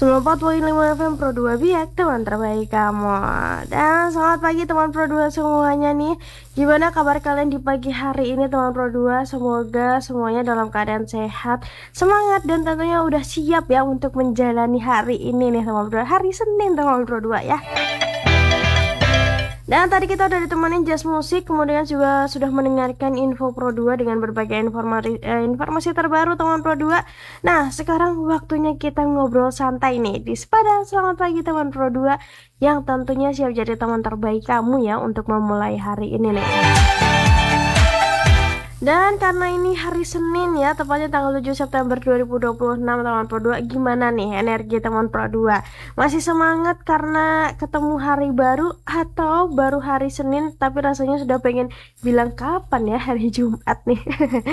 94.5 FM Pro 2 Biak, teman terbaik kamu. Dan selamat pagi teman Pro 2 semuanya nih. Gimana kabar kalian di pagi hari ini teman Pro 2? Semoga semuanya dalam keadaan sehat, semangat, dan tentunya udah siap ya untuk menjalani hari ini nih teman Pro 2. Hari Senin teman Pro 2 ya. Dan tadi kita udah ditemenin jazz musik, kemudian juga sudah mendengarkan info Pro 2 dengan berbagai informasi terbaru teman Pro 2. Nah, sekarang waktunya kita ngobrol santai nih di Sepada. Selamat pagi teman Pro 2 yang tentunya siap jadi teman terbaik kamu ya untuk memulai hari ini nih. Dan karena ini hari Senin ya, tepatnya tanggal 7 September 2026 teman Pro 2, gimana nih energi teman Pro 2? Masih semangat karena ketemu hari baru atau baru hari Senin tapi rasanya sudah pengen bilang kapan ya hari Jumat nih?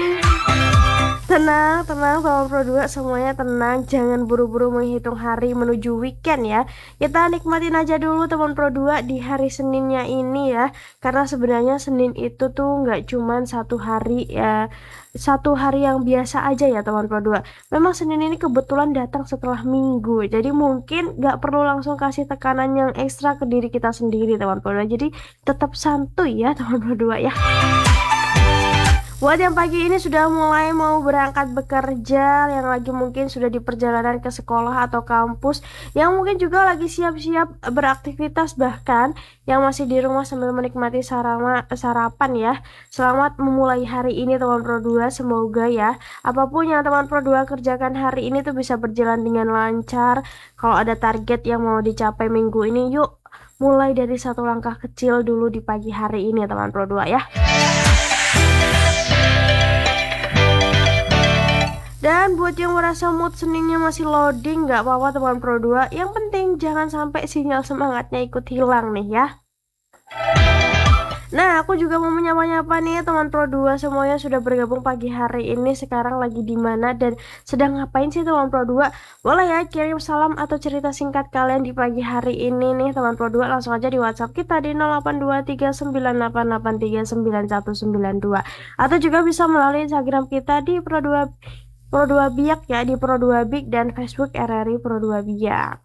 Tenang teman Pro 2, semuanya tenang, jangan buru-buru menghitung hari menuju weekend ya. Kita nikmatin aja dulu teman Pro 2 di hari Seninnya ini ya. Karena sebenarnya Senin itu tuh nggak cuman satu hari ya, satu hari yang biasa aja ya teman Pro 2. Memang Senin ini kebetulan datang setelah Minggu, jadi mungkin nggak perlu langsung kasih tekanan yang ekstra ke diri kita sendiri teman Pro 2. Jadi tetap santuy ya teman Pro 2 ya. Buat yang pagi ini sudah mulai mau berangkat bekerja, yang lagi mungkin sudah di perjalanan ke sekolah atau kampus, yang mungkin juga lagi siap-siap beraktivitas, bahkan yang masih di rumah sambil menikmati sarapan ya. Selamat memulai hari ini teman Pro 2, semoga ya apapun yang teman Pro 2 kerjakan hari ini tuh bisa berjalan dengan lancar. Kalau ada target yang mau dicapai minggu ini, yuk mulai dari satu langkah kecil dulu di pagi hari ini teman Pro 2 ya. Dan buat yang merasa mood Seninnya masih loading, nggak apa-apa teman Pro 2. Yang penting jangan sampai sinyal semangatnya ikut hilang nih ya. Nah, aku juga mau menyapa-nyapa nih teman Pro 2 semuanya sudah bergabung pagi hari ini. Sekarang lagi di mana dan sedang ngapain sih teman Pro 2? Boleh ya kirim salam atau cerita singkat kalian di pagi hari ini nih teman Pro 2. Langsung aja di WhatsApp kita di 082398839192. Atau juga bisa melalui Instagram kita di Pro 2 Biak ya, di Pro 2 Big, dan Facebook RRI Pro 2 Biak.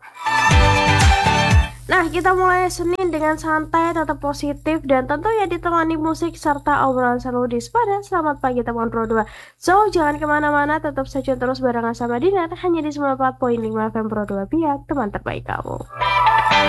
Nah, kita mulai Senin dengan santai, tetap positif, dan tentunya ditemani musik serta obrolan seru di Sepada. Selamat pagi teman Pro 2. So, jangan kemana-mana, tetap stay tune terus barengan sama Dinar, hanya di 94.5 FM Pro 2 Biak, teman terbaik kamu.